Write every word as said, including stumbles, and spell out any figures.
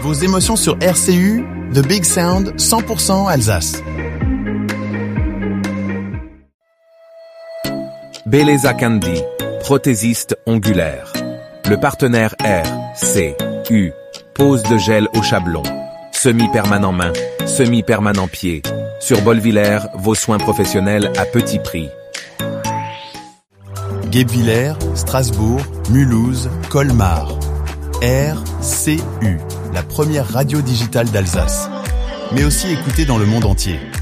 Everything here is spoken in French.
Vos émotions sur R C U, The Big Sound, cent pour cent Alsace. Beleza Candy, prothésiste ongulaire. Le partenaire R C U, pose de gel au chablon. Semi-permanent main, semi-permanent pied. Sur Bolvillers, vos soins professionnels à petit prix. Guebwiller, Strasbourg, Mulhouse, Colmar. R C U, la première radio digitale d'Alsace. Mais aussi écoutée dans le monde entier.